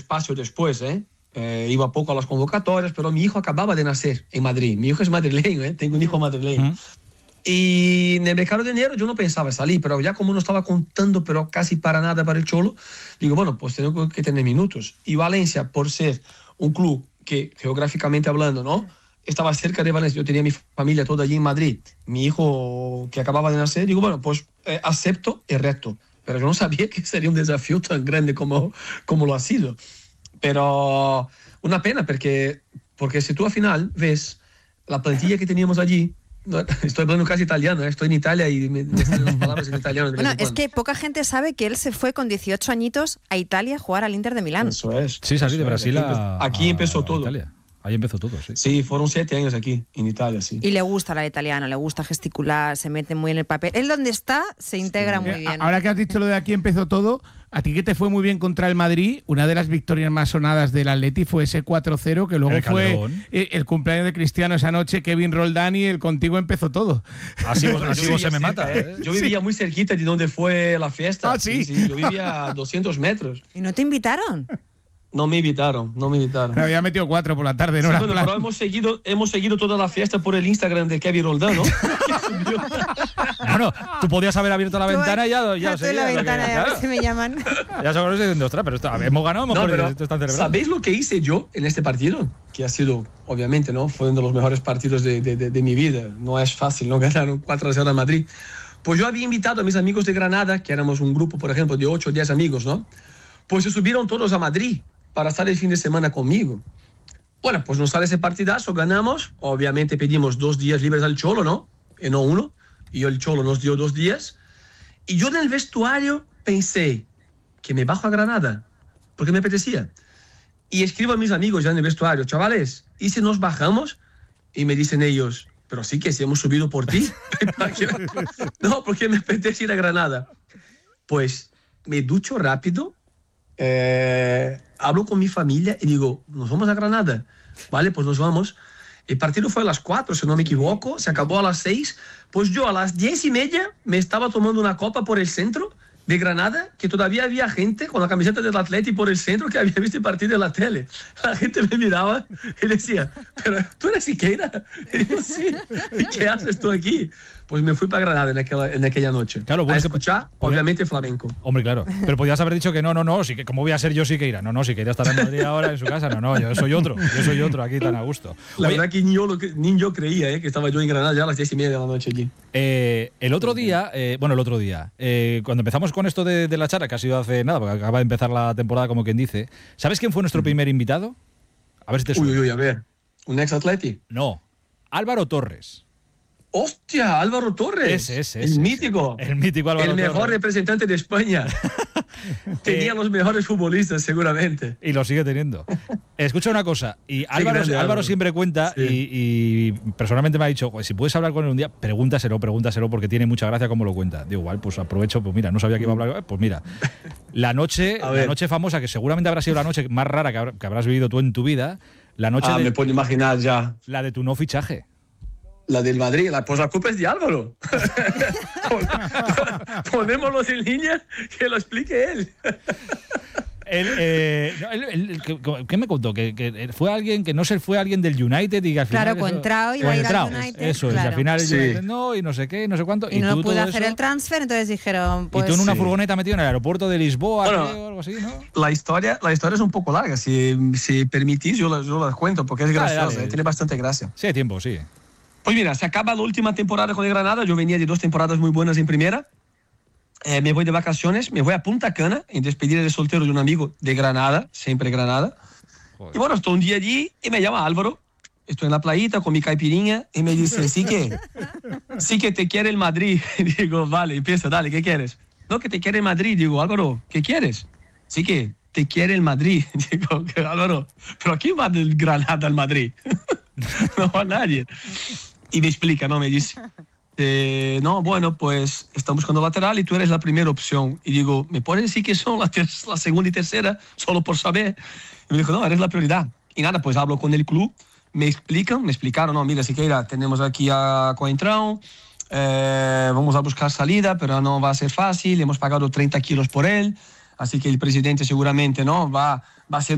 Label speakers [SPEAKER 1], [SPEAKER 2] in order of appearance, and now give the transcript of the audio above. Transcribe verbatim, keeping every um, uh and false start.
[SPEAKER 1] despacio después, ¿eh? Eh, iba poco a las convocatorias, pero mi hijo acababa de nacer en Madrid. Mi hijo es madrileño, ¿eh? Tengo un hijo madrileño. ¿Mm? Y en el mercado de enero yo no pensaba salir, pero ya como no estaba contando, pero casi para nada para el Cholo, digo, bueno, pues tengo que tener minutos. Y Valencia, por ser un club que, geográficamente hablando, ¿no?, estaba cerca de Valencia, yo tenía mi familia toda allí en Madrid, mi hijo que acababa de nacer, digo, bueno, pues eh, acepto el reto. Pero yo no sabía que sería un desafío tan grande como, como lo ha sido. Pero una pena, porque, porque si tú al final ves la plantilla que teníamos allí, estoy hablando casi italiano, ¿eh? Estoy en Italia y me, me salen las palabras en italiano.
[SPEAKER 2] Bueno, es que poca gente sabe que él se fue con dieciocho añitos a Italia a jugar al Inter de Milán.
[SPEAKER 1] Eso es.
[SPEAKER 3] Sí, salí de Brasil
[SPEAKER 1] aquí,
[SPEAKER 3] a,
[SPEAKER 1] aquí empezó
[SPEAKER 3] a
[SPEAKER 1] todo.
[SPEAKER 3] Italia. Ahí empezó todo, sí.
[SPEAKER 1] Sí, fueron siete años aquí, en Italia, sí.
[SPEAKER 2] Y le gusta la italiana, le gusta gesticular, se mete muy en el papel. Él donde está se integra sí. muy bien.
[SPEAKER 4] Ahora que has dicho lo de aquí empezó todo, a ti que te fue muy bien contra el Madrid, una de las victorias más sonadas del Atleti fue ese cuatro cero, que luego el fue el, el cumpleaños de Cristiano esa noche, Kevin Roldán, y el contigo empezó todo.
[SPEAKER 3] Así vos, así vos se me mata. ¿eh?
[SPEAKER 1] Yo vivía sí. muy cerquita de donde fue la fiesta.
[SPEAKER 4] Ah, sí.
[SPEAKER 1] sí, sí yo vivía a doscientos metros.
[SPEAKER 2] ¿Y no te invitaron?
[SPEAKER 1] No me invitaron, no me invitaron.
[SPEAKER 4] Me había metido cuatro por la tarde, ¿no?
[SPEAKER 1] Sí,
[SPEAKER 4] era
[SPEAKER 1] bueno, pero hemos seguido, hemos seguido toda la fiesta por el Instagram de Kevin Roldán, ¿no?
[SPEAKER 3] Bueno, tú podías haber abierto la ventana y ya, ya lo sé.
[SPEAKER 2] la ventana, que, ya, a ver si me llaman.
[SPEAKER 3] Ya se conoce diciendo, ostras, pero esto, hemos ganado, hemos
[SPEAKER 1] no,
[SPEAKER 3] perdido,
[SPEAKER 1] esto
[SPEAKER 3] están celebrando.
[SPEAKER 1] ¿Sabéis lo que hice yo en este partido? Que ha sido, obviamente, ¿no? Fue uno de los mejores partidos de, de, de, de mi vida. No es fácil, ¿no? Ganaron cuatro a cero a Madrid. Pues yo había invitado a mis amigos de Granada, que éramos un grupo, por ejemplo, de ocho o diez amigos, ¿no? Pues se subieron todos a Madrid para estar el fin de semana conmigo. Bueno, pues nos sale ese partidazo, ganamos. Obviamente pedimos dos días libres al Cholo, ¿no? Y no uno. Y el Cholo nos dio dos días. Y yo en el vestuario pensé que me bajo a Granada, porque me apetecía. Y escribo a mis amigos ya en el vestuario, chavales, ¿y si nos bajamos? Y me dicen ellos, pero sí que si hemos subido por ti. No, porque me apetece ir a Granada. Pues me ducho rápido, eh, hablo con mi familia y digo, nos vamos a Granada. Vale, pues nos vamos. El partido fue a las cuatro, si no me equivoco, se acabó a las seis. Pues yo a las diez y media me estaba tomando una copa por el centro de Granada, que todavía había gente con la camiseta del Atleti por el centro que había visto el partido en la tele. La gente me miraba y decía, pero tú eres Siqueira. Y yo, sí, ¿y qué haces tú aquí? Pues me fui para Granada en aquella, en aquella noche.
[SPEAKER 3] Claro, bueno,
[SPEAKER 1] a escuchar,
[SPEAKER 3] podía,
[SPEAKER 1] obviamente, flamenco.
[SPEAKER 3] Hombre, claro. Pero podías haber dicho que no, no, no, sí que ¿cómo voy a ser yo Siqueira? No, no, Siqueira estará en Madrid ahora en su casa. No, no, yo soy otro. Yo soy otro aquí tan a gusto.
[SPEAKER 1] La
[SPEAKER 3] Oye,
[SPEAKER 1] verdad que ni yo, lo, ni yo creía eh, que estaba yo en Granada ya a las diez y media de la noche allí.
[SPEAKER 3] Eh, el otro día, eh, bueno, el otro día, eh, cuando empezamos con esto de, de la charla, que ha sido hace nada, porque acaba de empezar la temporada como quien dice, ¿sabes quién fue nuestro primer invitado? A ver si te suena.
[SPEAKER 1] Uy, uy, a ver. ¿Un ex Atleti?
[SPEAKER 3] No, Álvaro Torres.
[SPEAKER 1] ¡Hostia! Álvaro Torres.
[SPEAKER 3] Ese, ese,
[SPEAKER 1] el
[SPEAKER 3] ese,
[SPEAKER 1] mítico.
[SPEAKER 3] El mítico Álvaro
[SPEAKER 1] El
[SPEAKER 3] Torres.
[SPEAKER 1] mejor representante de España. Tenía eh, los mejores futbolistas, seguramente.
[SPEAKER 3] Y lo sigue teniendo. Escucha una cosa. Y Álvaro,
[SPEAKER 1] grande,
[SPEAKER 3] Álvaro,
[SPEAKER 1] Álvaro
[SPEAKER 3] siempre cuenta, sí. y, y personalmente me ha dicho, si puedes hablar con él un día, pregúntaselo, pregúntaselo, porque tiene mucha gracia como lo cuenta. Digo, igual, pues aprovecho, pues mira, no sabía que iba a hablar. Pues mira, la noche, la noche famosa, que seguramente habrá sido la noche más rara que, habrá, que habrás vivido tú en tu vida, la noche
[SPEAKER 1] ah,
[SPEAKER 3] de,
[SPEAKER 1] me puedo imaginar ya.
[SPEAKER 3] La de tu no fichaje.
[SPEAKER 1] La del Madrid, la, pues la culpa es de Álvaro. Ponémoslos en línea, que lo explique él.
[SPEAKER 3] El, eh, no, el, el, el, ¿Qué me contó? Que, que fue alguien que no se fue alguien del United y que al final.
[SPEAKER 2] Claro, Contrao iba a ir al United.
[SPEAKER 3] Eso,
[SPEAKER 2] claro.
[SPEAKER 3] y al final
[SPEAKER 1] sí.
[SPEAKER 3] el United no, y no sé qué, y no sé cuánto.
[SPEAKER 2] Y, y no
[SPEAKER 3] tú
[SPEAKER 2] pude hacer
[SPEAKER 3] eso,
[SPEAKER 2] el transfer, entonces dijeron. Pues,
[SPEAKER 3] y tú en una
[SPEAKER 1] sí.
[SPEAKER 3] furgoneta metido en el aeropuerto de Lisboa,
[SPEAKER 1] bueno,
[SPEAKER 3] creo, o algo así, ¿no?
[SPEAKER 1] La historia, la historia es un poco larga. Si, si permitís, yo la, yo la cuento, porque es graciosa, dale, dale. Tiene bastante gracia.
[SPEAKER 3] Sí, hay tiempo, sí.
[SPEAKER 1] Pues mira, se acaba la última temporada con el Granada. Yo venía de dos temporadas muy buenas en primera. Eh, me voy de vacaciones, me voy a Punta Cana en despedida de soltero de un amigo de Granada, siempre Granada. Joder. Y bueno, estoy un día allí y me llama Álvaro. Estoy en la playita con mi caipirinha y me dice, sí que, sí que te quiere el Madrid. Y digo, vale, empieza, dale, ¿qué quieres? No, que te quiere el Madrid. Digo, Álvaro, ¿qué quieres? Sí que te quiere el Madrid. Digo, Álvaro, ¿pero a quién va del Granada al Madrid? No va a nadie. Y me explica, ¿no? Me dice, eh, no, bueno, pues estamos buscando lateral y tú eres la primera opción. Y digo, ¿me puedes decir que son la, la segunda y tercera? Solo por saber. Y me dijo, no, eres la prioridad. Y nada, pues hablo con el club, me explican, me explicaron, no, mira, Siqueira, tenemos aquí a Coentrão, eh, vamos a buscar salida, pero no va a ser fácil, hemos pagado treinta kilos por él, así que el presidente seguramente, ¿no? Va, va a ser